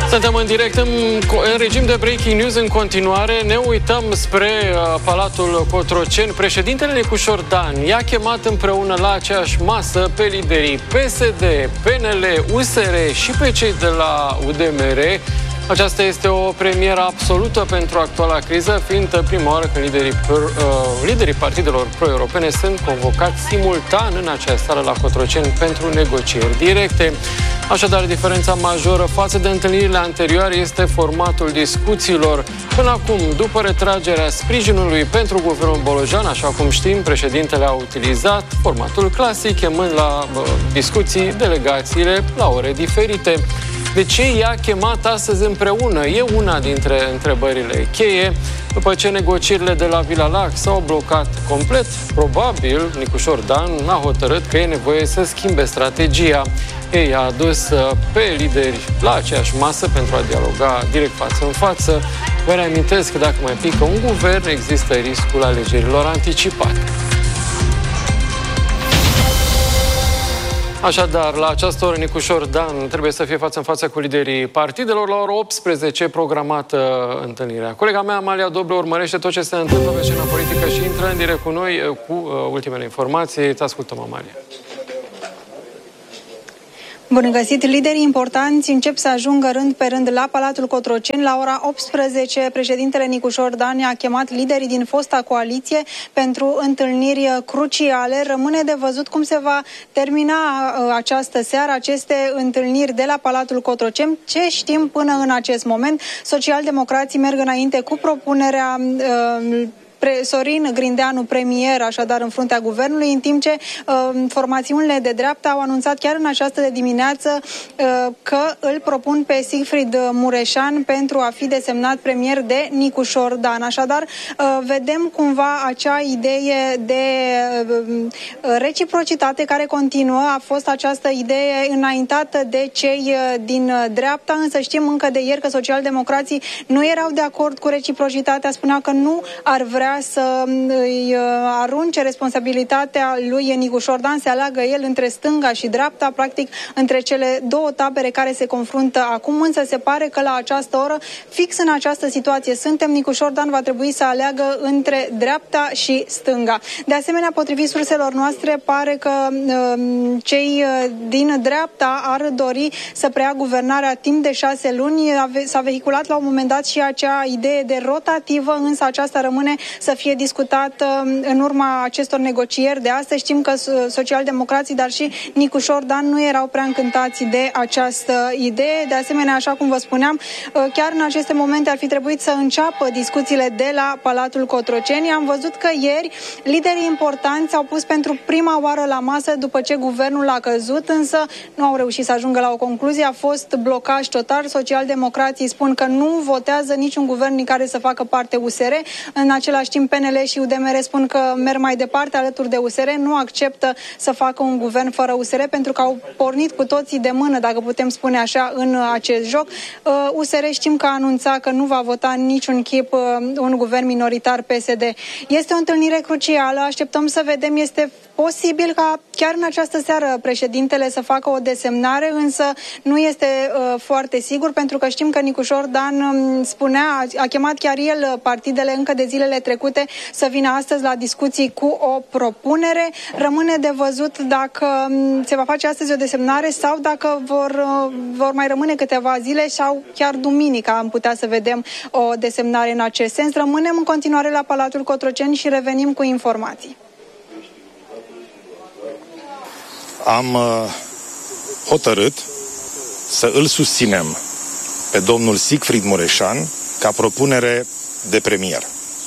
Suntem în direct în regim de breaking news în continuare. Ne uităm spre Palatul Cotroceni. Președintele Nicușor Dan i-a chemat împreună la aceeași masă pe liderii PSD, PNL, USR și pe cei de la UDMR. Aceasta este o premieră absolută pentru actuala criză, fiind prima oară când liderii partidelor pro-europene sunt convocați simultan în această seară la Cotroceni pentru negocieri directe. Așadar, diferența majoră față de întâlnirile anterioare este formatul discuțiilor. Până acum, după retragerea sprijinului pentru guvernul Bolojan, așa cum știm, președintele a utilizat formatul clasic, chemând la discuții delegațiile la ore diferite. De ce i-a chemat astăzi împreună? E una dintre întrebările cheie. După ce negocierile de la Vila Lac s-au blocat complet, probabil Nicușor Dan a hotărât că e nevoie să schimbe strategia. Ei a adus pe lideri la aceeași masă pentru a dialoga direct față în față. Vă reamintesc că dacă mai pică un guvern, există riscul alegerilor anticipate. Așadar, la această oră, Nicușor Dan trebuie să fie față în față cu liderii partidelor. La ora 18 programată întâlnirea. Colega mea, Amalia Dobre, urmărește tot ce se întâmplă pe scena politică și intră în direct cu noi cu ultimele informații. Te ascultăm, Amalia. Bun găsit! Liderii importanți încep să ajungă rând pe rând la Palatul Cotroceni. La ora 18, președintele Nicușor Dan a chemat liderii din fosta coaliție pentru întâlniri cruciale. Rămâne de văzut cum se va termina această seară, aceste întâlniri de la Palatul Cotroceni. Ce știm până în acest moment? Socialdemocrații merg înainte cu propunerea Sorin Grindeanu premier, așadar în fruntea guvernului, în timp ce formațiunile de dreapta au anunțat chiar în această dimineață că îl propun pe Sigfrid Mureșan pentru a fi desemnat premier de Nicușor Dan. Așadar, vedem cumva acea idee de reciprocitate care continuă. A fost această idee înaintată de cei din dreapta, însă știm încă de ieri că socialdemocrații nu erau de acord cu reciprocitatea, spuneau că nu ar vrea să îi arunce responsabilitatea lui Nicușor Dan, se aleagă el între stânga și dreapta, practic între cele două tabere care se confruntă acum, însă se pare că la această oră, fix în această situație suntem, Nicușor Dan va trebui să aleagă între dreapta și stânga. De asemenea, potrivit surselor noastre, pare că cei din dreapta ar dori să preia guvernarea timp de 6 luni. S-a vehiculat la un moment dat și acea idee de rotativă, însă aceasta rămâne să fie discutat în urma acestor negocieri de astăzi. Știm că socialdemocrații, dar și Nicușor Dan nu erau prea încântați de această idee. De asemenea, așa cum vă spuneam, chiar în aceste momente ar fi trebuit să înceapă discuțiile de la Palatul Cotroceni. Am văzut că ieri liderii importanți au pus pentru prima oară la masă după ce guvernul a căzut, însă nu au reușit să ajungă la o concluzie. A fost blocaj total. Socialdemocrații spun că nu votează niciun guvern din care să facă parte USR. În același timp, PNL și UDMR spun că merg mai departe alături de USR, nu acceptă să facă un guvern fără USR pentru că au pornit cu toții de mână, dacă putem spune așa, în acest joc. USR știm că a anunțat că nu va vota în niciun chip un guvern minoritar PSD. Este o întâlnire crucială, așteptăm să vedem, este posibil ca chiar în această seară președintele să facă o desemnare, însă nu este foarte sigur, pentru că știm că Nicușor Dan a chemat chiar el partidele încă de zilele trecute să vină astăzi la discuții cu o propunere. Rămâne de văzut dacă se va face astăzi o desemnare sau dacă vor mai rămâne câteva zile sau chiar duminica am putea să vedem o desemnare în acest sens. Rămânem în continuare la Palatul Cotroceni și revenim cu informații. Am hotărât să îl susținem pe domnul Sigfrid Mureșan ca propunere de premier.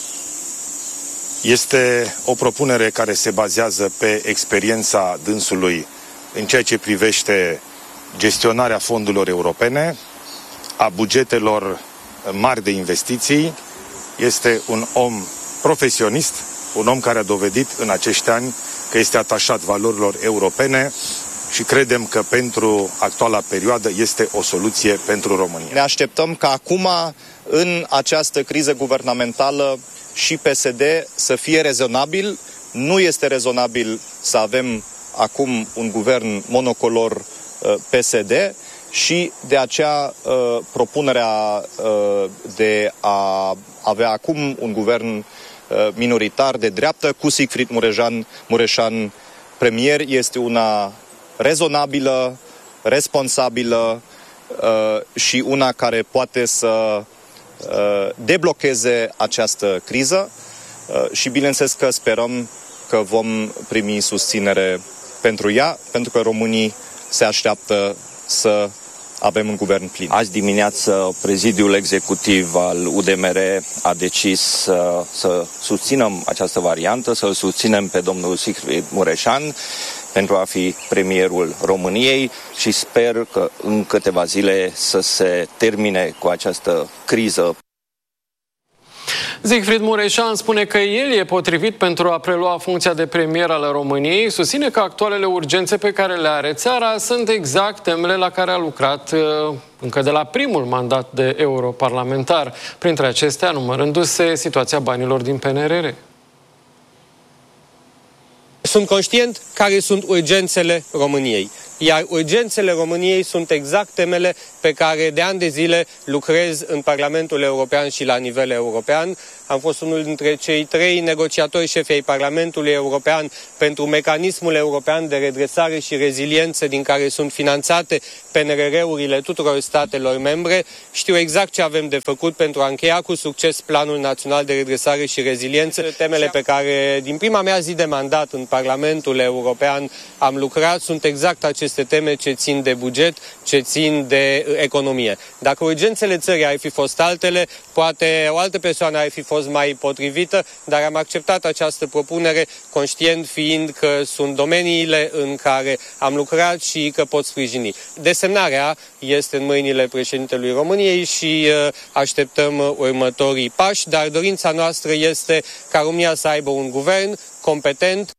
Este o propunere care se bazează pe experiența dânsului în ceea ce privește gestionarea fondurilor europene, a bugetelor mari de investiții. Este un om profesionist, un om care a dovedit în acești ani că este atașat valorilor europene și credem că pentru actuala perioadă este o soluție pentru România. Ne așteptăm ca acum, în această criză guvernamentală, și PSD să fie rezonabil. Nu este rezonabil să avem acum un guvern monocolor PSD și de aceea propunerea de a avea acum un guvern minoritar de dreaptă cu Siegfried Mureșan premier este una rezonabilă, responsabilă și una care poate să deblocheze această criză și bineînțeles că sperăm că vom primi susținere pentru ea, pentru că românii se așteaptă să avem un guvern plin. Azi dimineață, prezidiul executiv al UDMR a decis să susținem această variantă, să-l susținem pe domnul Siegfried Mureșan pentru a fi premierul României și sper că în câteva zile să se termine cu această criză. Siegfried Mureșan spune că el e potrivit pentru a prelua funcția de premier al României, susține că actualele urgențe pe care le are țara sunt exact temele la care a lucrat încă de la primul mandat de europarlamentar, printre acestea numărându-se situația banilor din PNRR. Sunt conștient care sunt urgențele României, iar urgențele României sunt exact temele pe care de ani de zile lucrez în Parlamentul European și la nivel european. Am fost unul dintre cei 3 negociatori șefi ai Parlamentului European pentru mecanismul european de redresare și reziliență din care sunt finanțate PNRR-urile tuturor statelor membre. Știu exact ce avem de făcut pentru a încheia cu succes Planul Național de Redresare și Reziliență. Temele pe care din prima mea zi de mandat în Parlamentul European am lucrat sunt exact aceste teme ce țin de buget, ce țin de economie. Dacă urgențele țării ar fi fost altele, poate o altă persoană ar fi fost mai potrivită, dar am acceptat această propunere conștient fiind că sunt domeniile în care am lucrat și că pot sprijini. Desemnarea este în mâinile președintelui României și așteptăm următorii pași, dar dorința noastră este ca România să aibă un guvern competent.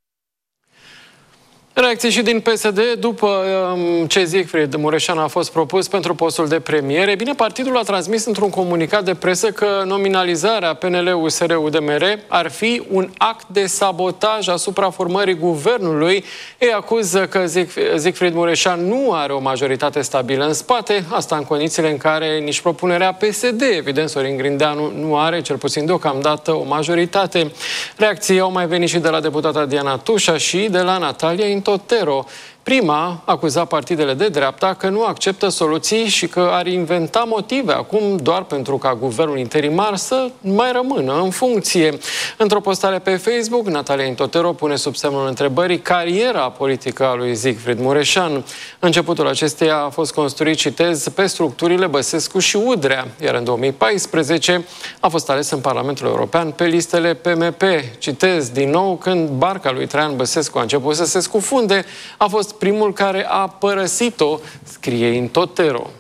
Reacții și din PSD după ce Siegfried Mureșan a fost propus pentru postul de premier. E bine, partidul a transmis într-un comunicat de presă că nominalizarea PNL-USR-UDMR ar fi un act de sabotaj asupra formării guvernului. Ei acuză că Siegfried Mureșan nu are o majoritate stabilă în spate, asta în condițiile în care nici propunerea PSD, evident, Sorin Grindeanu nu are, cel puțin deocamdată, o majoritate. Reacții au mai venit și de la deputata Diana Tușa și de la Natalia Totero. Prima acuza partidele de dreapta că nu acceptă soluții și că ar inventa motive acum doar pentru ca guvernul interimar să mai rămână în funcție. Într-o postare pe Facebook, Natalia Totero pune sub semnul întrebării cariera politică a lui Siegfried Mureșan. Începutul acesteia a fost construit, citez, pe structurile Băsescu și Udrea, iar în 2014 a fost ales în Parlamentul European pe listele PMP. Citez din nou, când barca lui Traian Băsescu a început să se scufunde, a fost primul care a părăsit-o, scrie Totero.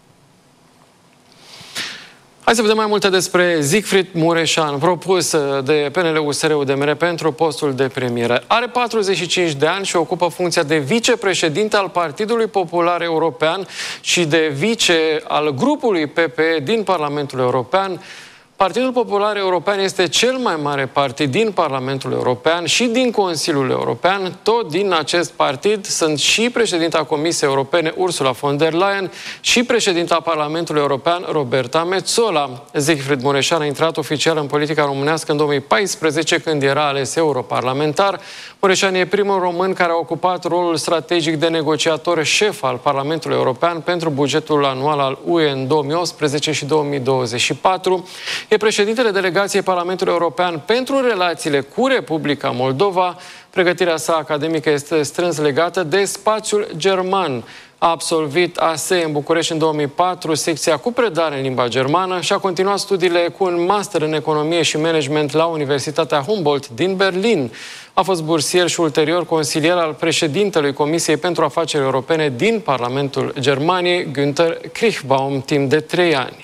Hai să vedem mai multe despre Siegfried Mureșan, propus de PNL-USR-UDMR pentru postul de premier. Are 45 de ani și ocupă funcția de vicepreședinte al Partidului Popular European și de vice al grupului PPE din Parlamentul European. Partidul Popular European este cel mai mare partid din Parlamentul European și din Consiliul European. Tot din acest partid sunt și președinta Comisiei Europene Ursula von der Leyen și președinta Parlamentului European Roberta Metsola. Siegfried Mureșan a intrat oficial în politica românească în 2014 când era ales europarlamentar. Mureșan e primul român care a ocupat rolul strategic de negociator șef al Parlamentului European pentru bugetul anual al UE în 2018 și 2024. E președintele delegației Parlamentului European pentru relațiile cu Republica Moldova. Pregătirea sa academică este strâns legată de spațiul german. A absolvit ASE în București în 2004, secția cu predare în limba germană și a continuat studiile cu un master în economie și management la Universitatea Humboldt din Berlin. A fost bursier și ulterior consilier al președintelui Comisiei pentru Afaceri Europene din Parlamentul Germaniei, Günther Kriechbaum, timp de 3 ani.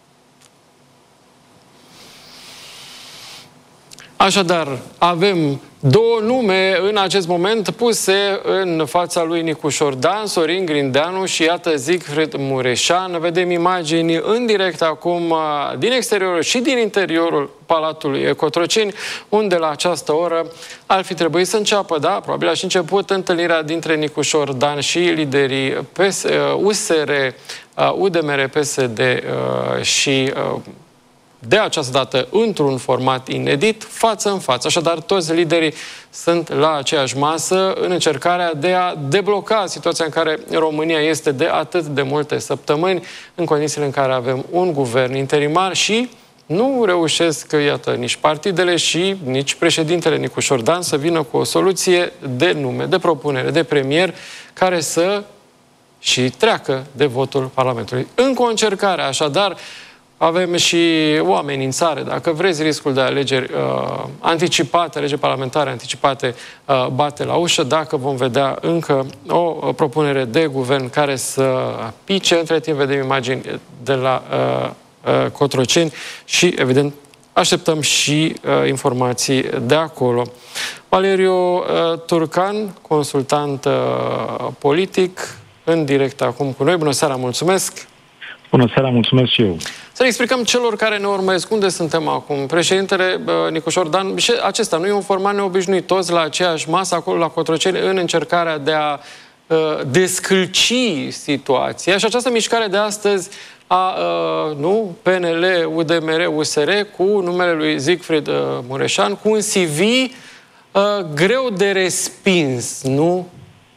Așadar, avem Două nume în acest moment puse în fața lui Nicu Șordan, Sorin Grindeanu și iată Siegfried Mureșan. Vedem imagini în direct acum din exteriorul și din interiorul Palatului Cotroceni, unde la această oră ar fi trebuit să înceapă, da, probabil a și început întâlnirea dintre Nicu Șordan și liderii USR, UDMR, PSD și de această dată într-un format inedit, față în față. Așadar, toți liderii sunt la aceeași masă în încercarea de a debloca situația în care România este de atât de multe săptămâni, în condițiile în care avem un guvern interimar și nu reușesc, iată, nici partidele și nici președintele Nicu Șordan să vină cu o soluție de nume, de propunere, de premier, care să și treacă de votul Parlamentului. Încă o încercare, așadar, avem și o amenințare, dacă vreți, riscul de alegeri anticipate, alegeri parlamentare anticipate bate la ușă, dacă vom vedea încă o propunere de guvern care să pice. Între timp vedem imagini de la Cotroceni și, evident, așteptăm și informații de acolo. Valeriu Turcan, consultant politic, în direct acum cu noi. Bună seara, mulțumesc! Bună seara, mulțumesc și eu. Să ne explicăm celor care ne urmăresc unde suntem acum. Președintele Nicu Șordan, și acesta nu e un format neobișnuit, toți la aceeași masă, acolo la Cotroceni, în încercarea de a descălci situația. Și această mișcare de astăzi a PNL, UDMR, USR, cu numele lui Siegfried Mureșan, cu un CV greu de respins, nu?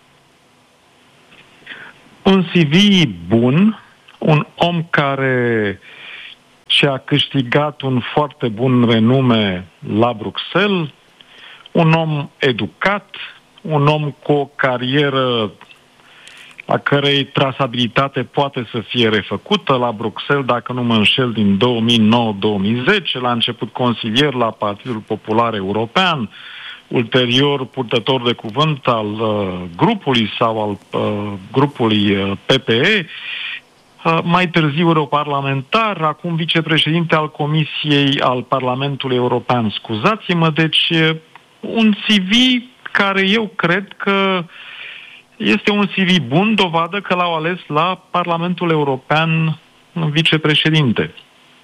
Un CV bun, un om care și-a câștigat un foarte bun renume la Bruxelles, un om educat, un om cu o carieră a cărei trasabilitate poate să fie refăcută la Bruxelles, dacă nu mă înșel, din 2009-2010, la început consilier la Partidul Popular European, ulterior purtător de cuvânt al grupului sau al grupului PPE, mai târziu europarlamentar, acum vicepreședinte al Comisiei al Parlamentului European, scuzați-mă, deci un CV care eu cred că este un CV bun, dovadă că l-au ales la Parlamentul European vicepreședinte.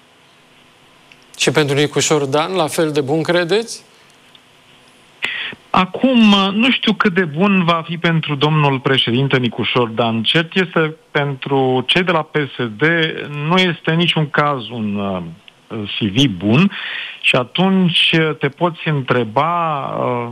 Și pentru Nicu Șordan, la fel de bun, credeți? Acum, nu știu cât de bun va fi pentru domnul președinte Nicu Șordan. Cert este, pentru cei de la PSD nu este în niciun caz un CV bun și atunci te poți întreba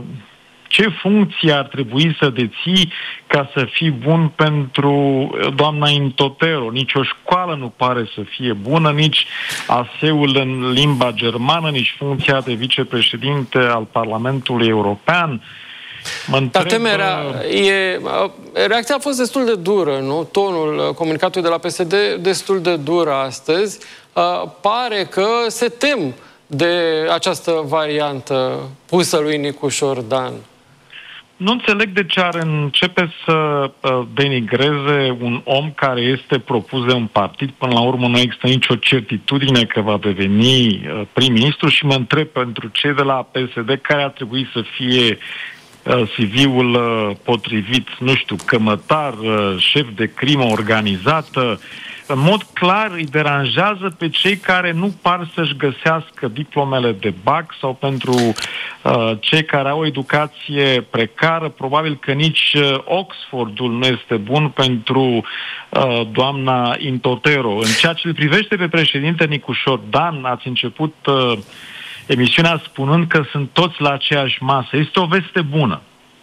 ce funcție ar trebui să deții ca să fii bun pentru doamna Intotero. Nici o școală nu pare să fie bună, nici ASE-ul în limba germană, nici funcția de vicepreședinte al Parlamentului European. Dar temerea reacția a fost destul de dură, nu? Tonul comunicatului de la PSD destul de dură astăzi. Pare că se tem de această variantă pusă lui Nicu Șordan. Nu înțeleg de ce ar începe să denigreze un om care este propus de un partid. Până la urmă nu există nicio certitudine că va deveni prim-ministru și mă întreb pentru cei de la PSD care ar trebui să fie CV-ul potrivit, nu știu, cămătar, șef de crimă organizată. În mod clar îi deranjează pe cei care nu par să-și găsească diplomele de BAC sau pentru cei care au o educație precară. Probabil că nici Oxfordul nu este bun pentru doamna Intotero. În ceea ce îl privește pe președinte Nicu Șordan, ați început emisiunea spunând că sunt toți la aceeași masă. Este o veste bună.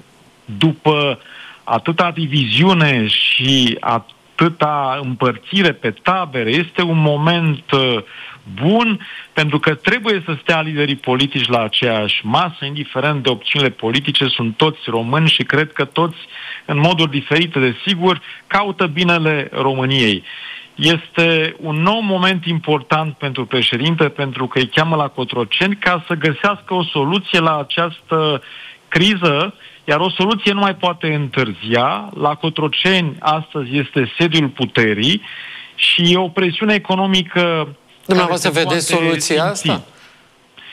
După atâta diviziune și atâta împărțire pe tabere, este un moment bun, pentru că trebuie să stea liderii politici la aceeași masă, indiferent de opțiunile politice, sunt toți români și cred că toți, în moduri diferite, desigur, caută binele României. Este un nou moment important pentru președinte, pentru că îi cheamă la Cotroceni ca să găsească o soluție la această criză, iar o soluție nu mai poate întârzia. La Cotroceni astăzi este sediul puterii și e o presiune economică. Dumneavoastră vedeți soluția asta?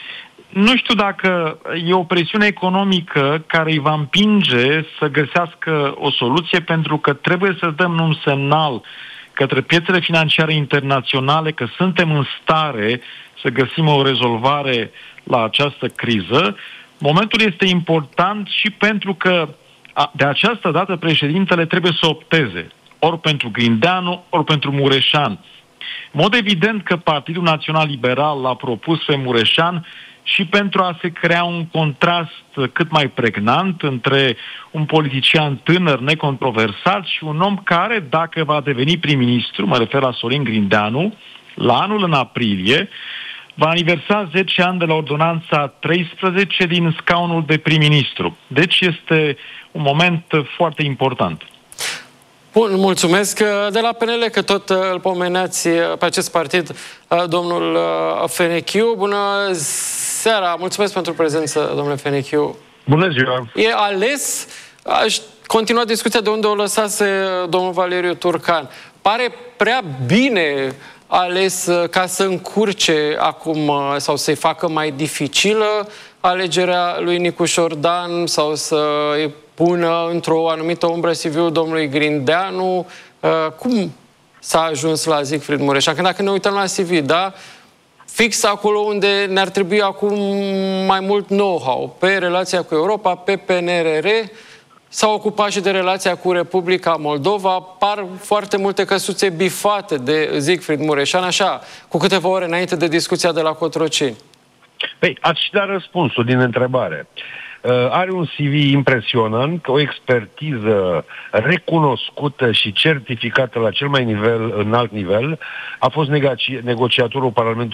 Nu știu dacă e o presiune economică care îi va împinge să găsească o soluție, pentru că trebuie să dăm un semnal către piețele financiare internaționale că suntem în stare să găsim o rezolvare la această criză. Momentul este important și pentru că de această dată președintele trebuie să opteze ori pentru Grindeanu, ori pentru Mureșan. În mod evident că Partidul Național Liberal l-a propus pe Mureșan și pentru a se crea un contrast cât mai pregnant între un politician tânăr, necontroversat și un om care, dacă va deveni prim-ministru, mă refer la Sorin Grindeanu, la anul în aprilie, va aniversa 10 ani de la ordonanța 13 din scaunul de prim-ministru. Deci este un moment foarte important. Bun, mulțumesc. De la PNL, că tot îl pomeneați pe acest partid, domnul Fenechiu. Bună seara, mulțumesc pentru prezență, domnule Fenechiu. Bună ziua! E ales, aș continua discuția de unde o lăsase domnul Valeriu Turcan. Pare prea bine ales ca să încurce acum sau să-i facă mai dificilă alegerea lui Nicu Șordan sau să-i pună într-o anumită umbră CV-ul domnului Grindeanu. Cum s-a ajuns la Siegfried Mureșan? Că dacă ne uităm la CV, da? Fix acolo unde ne-ar trebui acum mai mult know-how pe relația cu Europa, pe PNRR, s-a ocupat și de relația cu Republica Moldova. Par foarte multe căsuțe bifate de Siegfried Mureșan, așa, cu câteva ore înainte de discuția de la Cotroceni. Păi, ați și dat răspunsul din întrebare. Are un CV impresionant, o expertiză recunoscută și certificată la cel mai înalt nivel. A fost negociatorul Parlamentului